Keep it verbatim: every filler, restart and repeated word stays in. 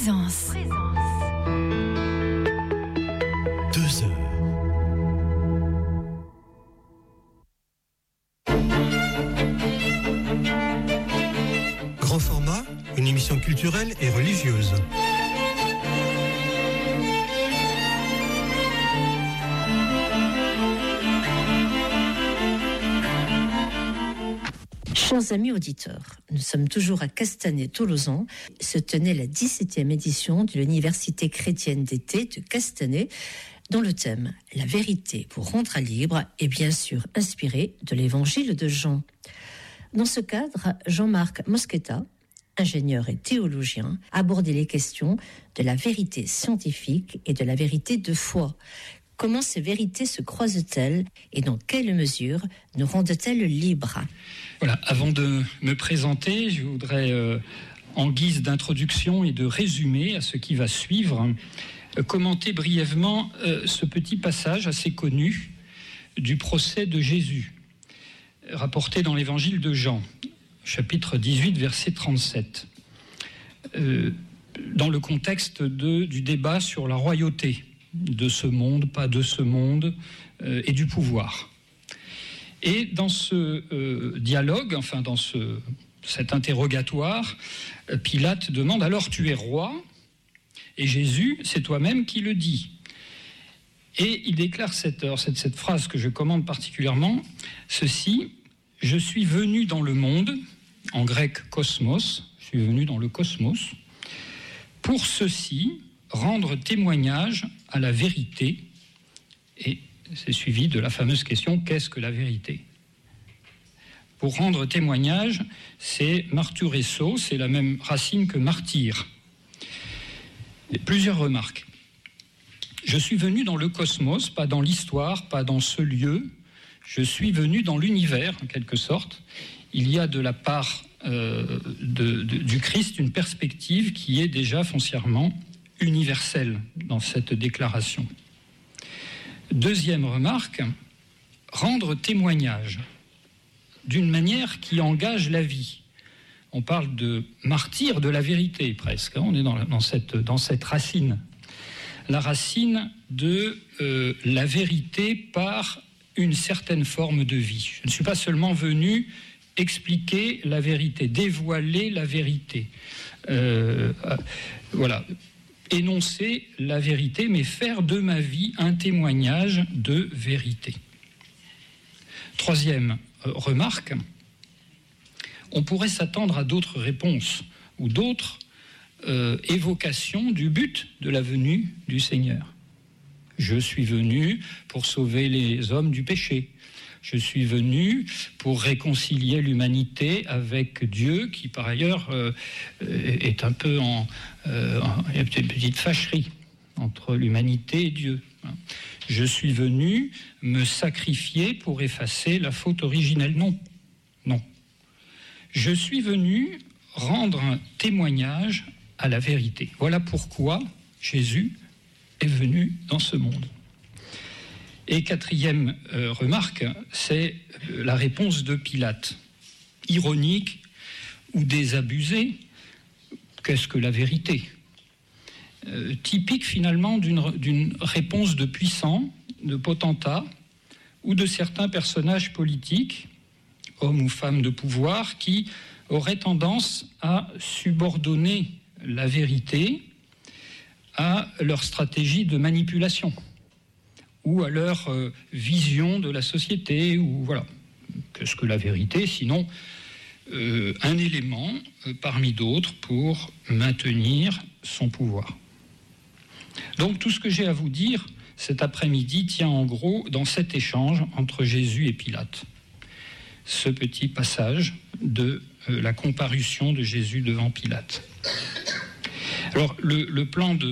Présence. Deux heures. Grand format, une émission culturelle et religieuse. Chers amis auditeurs, nous sommes toujours à Castanet-Tolosan. Se tenait la dix-septième édition de l'Université chrétienne d'été de Castanet, dont le thème « La vérité pour rendre libre » est bien sûr inspiré de l'évangile de Jean. Dans ce cadre, Jean-Marc Mosqueta, ingénieur et théologien, a abordé les questions de la vérité scientifique et de la vérité de foi. Comment ces vérités se croisent-elles et dans quelle mesure nous rendent-elles libres ? Voilà, avant de me présenter, je voudrais, euh, en guise d'introduction et de résumé à ce qui va suivre, euh, commenter brièvement euh, ce petit passage assez connu du procès de Jésus, rapporté dans l'évangile de Jean, chapitre dix-huit, verset trente-sept, euh, dans le contexte de, du débat sur la royauté de ce monde, pas de ce monde, euh, et du pouvoir. Et dans ce euh, dialogue, enfin dans ce, cet interrogatoire, euh, Pilate demande « Alors tu es roi ?» Et Jésus, c'est toi-même qui le dis. Et il déclare cette, cette, cette phrase que je commande particulièrement, ceci, « Je suis venu dans le monde », en grec « cosmos », je suis venu dans le cosmos, « pour ceci, rendre témoignage à la vérité » et c'est suivi de la fameuse question « Qu'est-ce que la vérité ?» Pour rendre témoignage, c'est marturesso, c'est la même racine que martyr. Et plusieurs remarques. Je suis venu dans le cosmos, pas dans l'histoire, pas dans ce lieu. Je suis venu dans l'univers, en quelque sorte. Il y a de la part euh, de, de, du Christ une perspective qui est déjà foncièrement universelle dans cette déclaration. Deuxième remarque, rendre témoignage d'une manière qui engage la vie. On parle de martyr de la vérité presque, on est dans, dans, cette, dans cette racine. La racine de euh, la vérité par une certaine forme de vie. Je ne suis pas seulement venu expliquer la vérité, dévoiler la vérité. Euh, euh, voilà. Énoncer la vérité, mais faire de ma vie un témoignage de vérité. Troisième euh, remarque, on pourrait s'attendre à d'autres réponses ou d'autres euh, évocations du but de la venue du Seigneur. Je suis venu pour sauver les hommes du péché. Je suis venu pour réconcilier l'humanité avec Dieu, qui par ailleurs euh, est un peu en... Euh, il y a une petite fâcherie entre l'humanité et Dieu. Je suis venu me sacrifier pour effacer la faute originelle. Non, non. Je suis venu rendre un témoignage à la vérité. Voilà pourquoi Jésus est venu dans ce monde. Et quatrième euh, remarque, c'est la réponse de Pilate. Ironique ou désabusée, qu'est-ce que la vérité ? euh, Typique finalement d'une, d'une réponse de puissants, de potentats, ou de certains personnages politiques, hommes ou femmes de pouvoir, qui auraient tendance à subordonner la vérité à leur stratégie de manipulation, ou à leur euh, vision de la société, ou voilà. Qu'est-ce que la vérité, sinon euh, un élément euh, parmi d'autres pour maintenir son pouvoir. Donc tout ce que j'ai à vous dire cet après-midi tient en gros dans cet échange entre Jésus et Pilate. Ce petit passage de euh, la comparution de Jésus devant Pilate. Alors le, le plan de